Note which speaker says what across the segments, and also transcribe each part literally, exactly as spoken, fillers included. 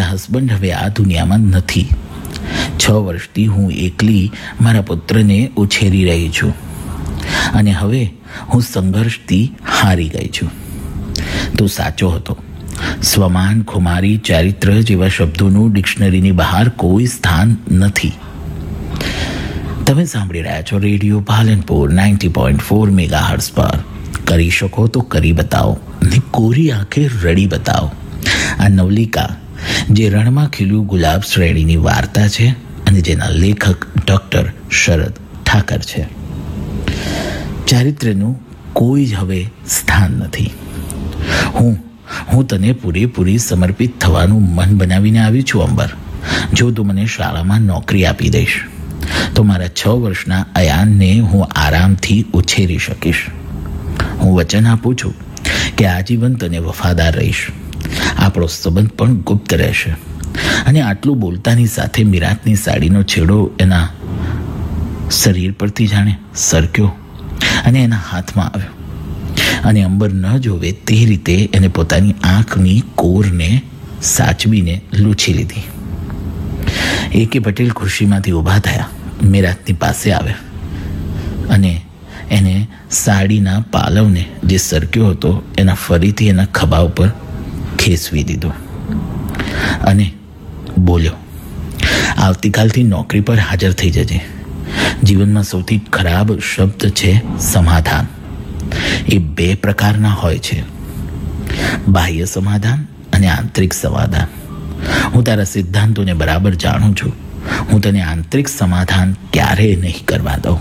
Speaker 1: મારા હસબન્ડ હવે આ દુનિયામાં નથી. છ વર્ષથી હું એકલી મારા પુત્રને ઉછેરી રહી છું અને હવે હું સંઘર્ષથી હારી ગઈ છું. તો સાચો હતો. સ્વમાન, ખુમારી, ચારિત્ર જેવા શબ્દોનું ડિક્શનરીની બહાર કોઈ સ્થાન નથી. તમે સાંભળી રહ્યા છો radio Palanpur ninety point four mega hertz પર. કરી શકો તો કરી બતાવો ને કોરી આંખે રડી બતાવો. આ નવલિકા જે રણમાં ખીલ્યું ગુલાબ શ્રેણીની વાર્તા છે અને જેના લેખક ડૉક્ટર શરદ ઠાકર છે. ચારિત્ર્યનું કોઈ જ હવે સ્થાન નથી. હું હું તને પૂરેપૂરી સમર્પિત થવાનું મન બનાવીને આવી છું અંબર. જો તું મને શાળામાં નોકરી આપી દઈશ તો મારા છ વર્ષના અયાનને હું આરામથી ઉછેરી શકીશ. હું વચન આપું છું કે આજીવન તને વફાદાર રહીશ. આપણો સંબંધ પણ ગુપ્ત રહેશે. અને આટલું બોલતાની સાથે મીરાતની સાડીનો છેડો એના શરીર પરથી જાણે સરક્યો અને એના હાથમાં આવ્યો અને અંબર ન જોવે તે રીતે એને પોતાની આંખની કોરને સાચવીને લૂછી લીધી. એ કે પટેલ ખુરશીમાંથી ઊભા થયા, મીરાતની પાસે આવ્યા અને એને સાડીના પાલવને જે સરક્યો હતો એના ફરીથી એના ખભા ઉપર ખેંચવી દીધો અને બોલ્યો, આવતીકાલથી નોકરી પર હાજર થઈ જજે. જીવનમાં સૌથી ખરાબ શબ્દ છે સમાધાન. એ બે પ્રકારના હોય છે, બાહ્ય સમાધાન અને આંતરિક સમાધાન. હું તારા સિદ્ધાંતોને બરાબર જાણું છું. હું તને આંતરિક સમાધાન ક્યારેય નહીં કરવા દઉં.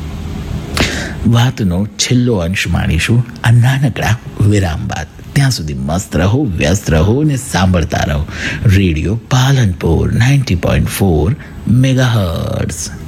Speaker 1: વાતનો છેલ્લો અંશ માણીશું આ નાનકડા વિરામ બાદ. ત્યાં સુધી મસ્ત રહો, વ્યસ્ત રહો અને સાંભળતા રહો radio Palanpur ninety point four mega hertz.